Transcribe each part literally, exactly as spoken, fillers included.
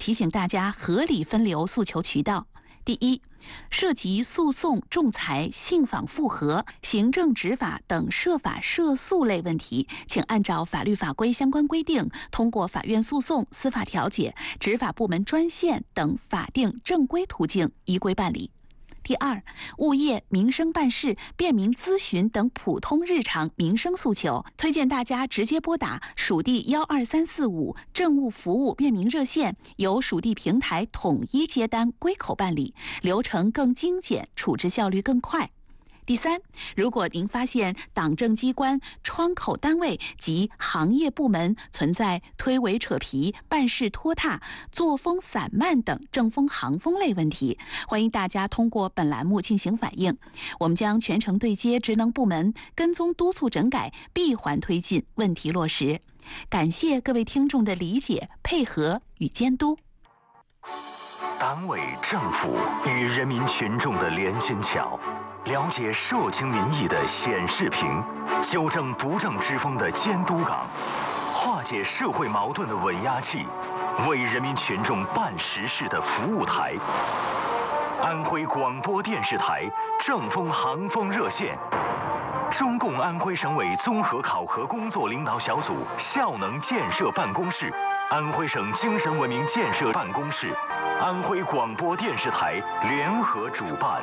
提醒大家合理分流诉求渠道。第一，涉及诉讼、仲裁、信访复核、行政执法等涉法涉诉类问题，请按照法律法规相关规定，通过法院诉讼、司法调解、执法部门专线等法定正规途径依规办理。第二，物业、民生办事、便民咨询等普通日常民生诉求，推荐大家直接拨打属地幺二三四五政务服务便民热线，由属地平台统一接单归口办理，流程更精简，处置效率更快。第三，如果您发现党政机关、窗口单位及行业部门存在推诿扯皮、办事拖沓、作风散漫等政风行风类问题，欢迎大家通过本栏目进行反映，我们将全程对接职能部门，跟踪督促整改，闭环推进，问题落实。感谢各位听众的理解、配合与监督。 党委政府与人民群众的连心桥，了解社情民意的显示屏，纠正不正之风的监督岗，化解社会矛盾的稳压器，为人民群众办实事的服务台。安徽广播电视台政风行风热线，中共安徽省委综合考核工作领导小组效能建设办公室，安徽省精神文明建设办公室，安徽广播电视台联合主办。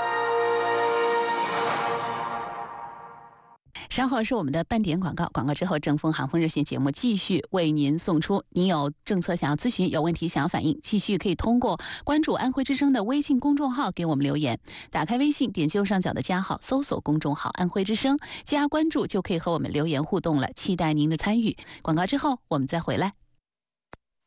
稍后是我们的半点广告，广告之后正风行风热线节目继续为您送出。您有政策想要咨询，有问题想要反映，继续可以通过关注安徽之声的微信公众号给我们留言。打开微信，点击右上角的加号，搜索公众号安徽之声，加关注就可以和我们留言互动了，期待您的参与。广告之后我们再回来。